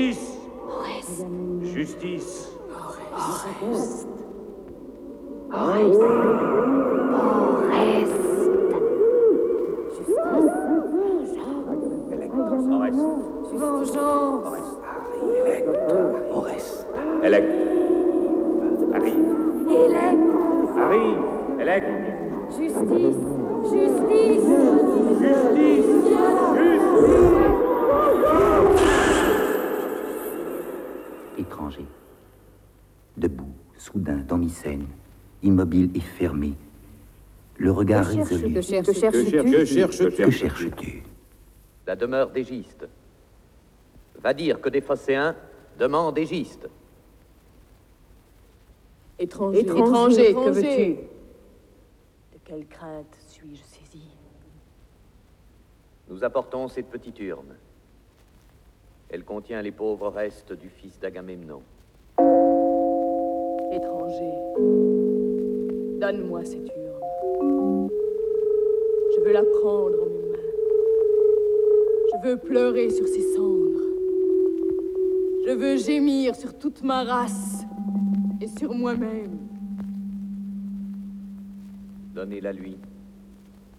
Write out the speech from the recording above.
Justice. Justice. Vengeance. Elec. Arrive. Arrive. Elec. Justice. Justice. Justice. Étranger. Debout, soudain, dans mi-scène, immobile et fermé, le regard résolu. Que cherches-tu? Que cherches-tu? La demeure d'Égiste. Va dire que des Phocéens demandent Égiste. Étranger, que veux-tu? De quelle crainte suis-je saisi? Nous apportons cette petite urne. Elle contient les pauvres restes du fils d'Agamemnon. Étranger, donne-moi cette urne. Je veux la prendre en mes mains. Je veux pleurer sur ses cendres. Je veux gémir sur toute ma race et sur moi-même. Donnez-la lui.